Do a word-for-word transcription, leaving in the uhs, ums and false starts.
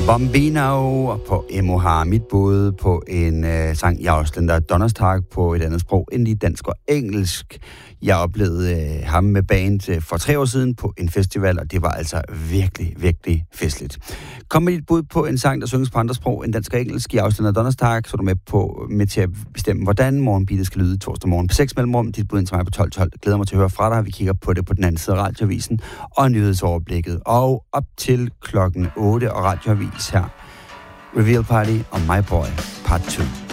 Bambino på Emo har mit bud på en øh, sang, jeg også den der Donnerstag på et andet sprog end i dansk og engelsk. Jeg oplevede øh, ham med band øh, for tre år siden på en festival, og det var altså virkelig, virkelig festligt. Kom med dit bud på en sang, der synges på andre sprog end dansk og engelsk. Jeg også den der Donnerstag, så er du med, på, med til at bestemme, hvordan morgenbeatet skal lyde torsdag morgen på seks mellemrum. Dit bud ind til mig på tolv tolv. Glæder mig til at høre fra dig. Vi kigger på det på den anden side af radioavisen og nyhedsoverblikket. Og op til klokken otte og radioavis her. Reveal Party og My Boy Part to.